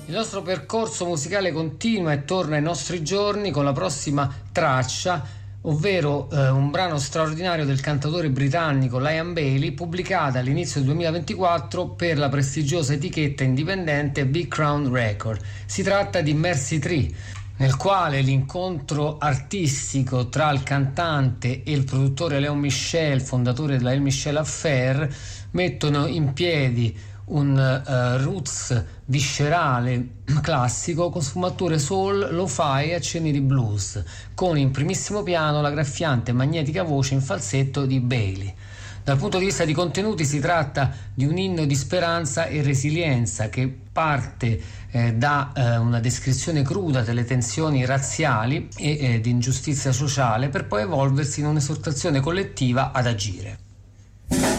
Il nostro percorso musicale continua e torna ai nostri giorni con la prossima traccia, ovvero un brano straordinario del cantautore britannico Liam Bailey, pubblicata all'inizio del 2024 per la prestigiosa etichetta indipendente Big Crown Record. Si tratta di Mercy Tree, nel quale l'incontro artistico tra il cantante e il produttore Léon Michel, fondatore della El Michel Affair, mettono in piedi un roots viscerale classico con sfumature soul, lo-fi e accenni di blues, con in primissimo piano la graffiante e magnetica voce in falsetto di Bailey. Dal punto di vista di contenuti si tratta di un inno di speranza e resilienza che parte da una descrizione cruda delle tensioni razziali e di ingiustizia sociale, per poi evolversi in un'esortazione collettiva ad agire.